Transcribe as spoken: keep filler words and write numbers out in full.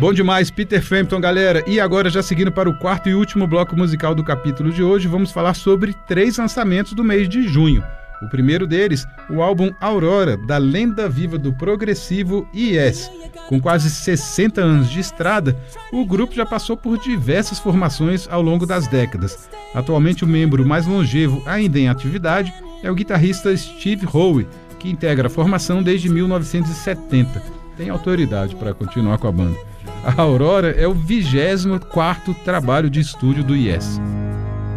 Bom demais, Peter Frampton, galera. E agora, já seguindo para o quarto e último bloco musical do capítulo de hoje, vamos falar sobre três lançamentos do mês de junho. O primeiro deles, o álbum Aurora, da lenda viva do progressivo Yes. Com quase sessenta anos de estrada, o grupo já passou por diversas formações ao longo das décadas. Atualmente, o membro mais longevo ainda em atividade é o guitarrista Steve Howe, que integra a formação desde mil novecentos e setenta. Tem autoridade para continuar com a banda. A Aurora é o vigésimo quarto trabalho de estúdio do Yes.